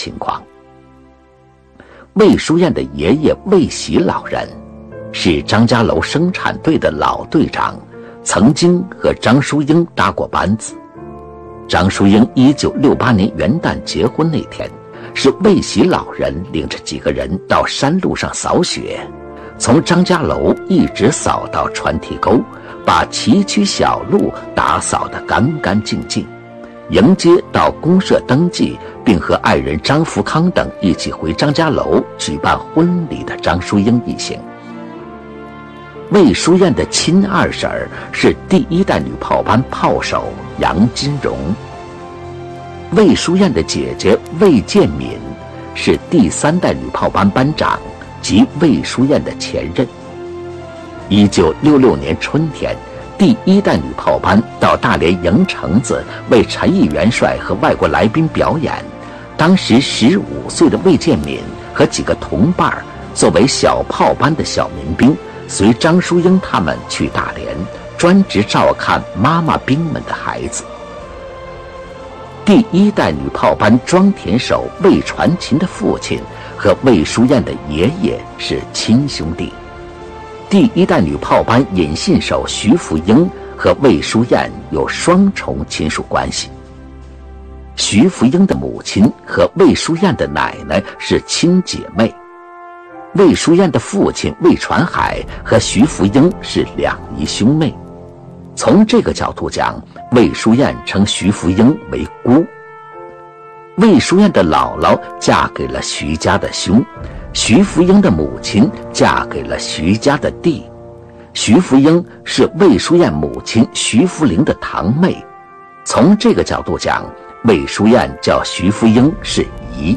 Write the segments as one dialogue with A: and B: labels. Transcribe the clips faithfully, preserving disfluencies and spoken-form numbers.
A: 情况。魏淑燕的爷爷魏喜老人是张家楼生产队的老队长，曾经和张淑英搭过班子。张淑英一九六八年元旦结婚那天，是魏喜老人领着几个人到山路上扫雪，从张家楼一直扫到穿堤沟，把崎岖小路打扫得干干净净，迎接到公社登记并和爱人张福康等一起回张家楼举办婚礼的张淑英一行。魏淑燕的亲二婶儿是第一代女炮班炮手杨金荣，魏淑燕的姐姐魏建敏是第三代女炮班班长及魏淑燕的前任。一九六六年春天，第一代女炮班到大连营城子为陈毅元帅和外国来宾表演，当时十五岁的魏建敏和几个同伴作为小炮班的小民兵，随张淑英他们去大连，专职照看妈妈兵们的孩子。第一代女炮班装田手魏传琴的父亲和魏淑燕的爷爷是亲兄弟。第一代女炮班引信手徐福英和魏淑燕有双重亲属关系。徐福英的母亲和魏淑燕的奶奶是亲姐妹。魏淑燕的父亲魏传海和徐福英是两姨兄妹。从这个角度讲，魏淑燕称徐福英为姑。魏淑燕的姥姥嫁给了徐家的兄，徐福英的母亲嫁给了徐家的弟。徐福英是魏淑燕母亲徐福龄的堂妹。从这个角度讲，魏淑燕叫徐福英是姨。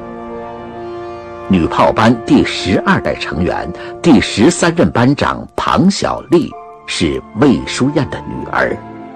A: 女炮班第十二代成员、第十三任班长庞小丽是魏淑燕的女儿。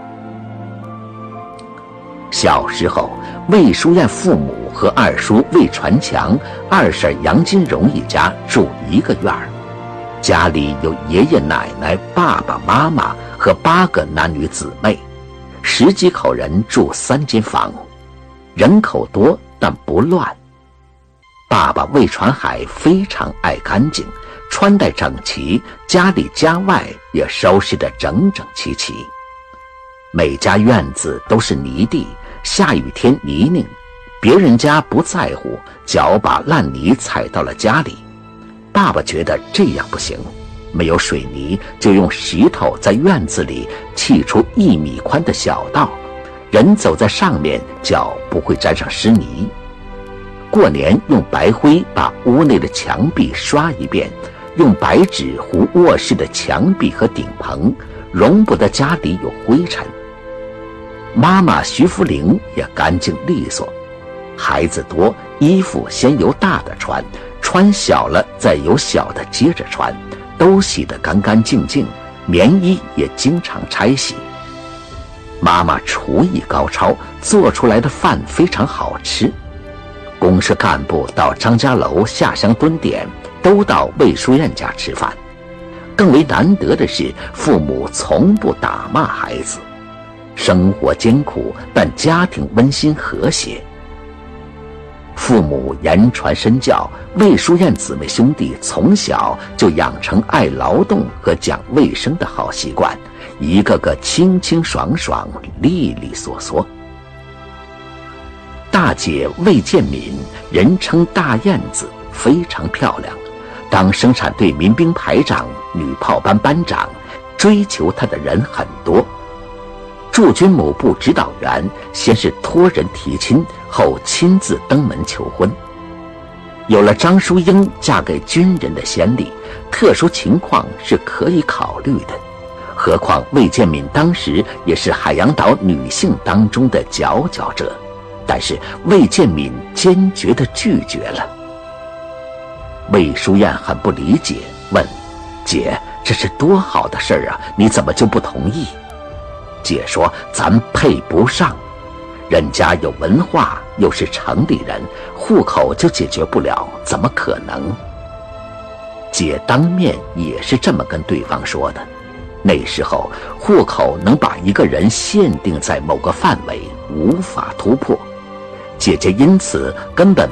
A: 小时候，魏淑燕父母和二叔魏传强、二婶杨金荣一家住一个院儿，家里有爷爷奶奶、爸爸妈妈和八个男女姊妹，十几口人住三间房，人口多但不乱。爸爸魏传海非常爱干净，穿戴整齐，家里家外也收拾得整整齐齐。每家院子都是泥地，下雨天泥泞，别人家不在乎，脚把烂泥踩到了家里。爸爸觉得这样不行，没有水泥，就用石头在院子里砌出一米宽的小道，人走在上面，脚不会沾上湿泥。过年用白灰把屋内的墙壁刷一遍，用白纸糊卧室的墙壁和顶棚，容不得家里有灰尘。妈妈徐福龄也干净利索，孩子多，衣服先由大的穿，穿小了再由小的接着穿，都洗得干干净净，棉衣也经常拆洗。妈妈厨艺高超，做出来的饭非常好吃。公社干部到张家楼下乡蹲点，都到魏淑燕家吃饭。更为难得的是，父母从不打骂孩子。生活艰苦，但家庭温馨和谐。父母言传身教，魏淑燕姊妹兄弟从小就养成爱劳动和讲卫生的好习惯，一个个清清爽爽，利利索索。大姐魏建敏，人称大燕子，非常漂亮，当生产队民兵排长、女炮班班长，追求她的人很多。驻军某部指导员先是托人提亲，后亲自登门求婚。有了张淑英嫁给军人的先例，特殊情况是可以考虑的。何况魏建敏当时也是海洋岛女性当中的佼佼者，但是魏建敏坚决地拒绝了。魏淑燕很不理解，问：姐，这是多好的事儿啊，你怎么就不同意？姐说：咱配不上，人家有文化，又是城里人，户口就解决不了，怎么可能？姐当面也是这么跟对方说的。那时候户口能把一个人限定在某个范围，无法突破。姐姐因此根本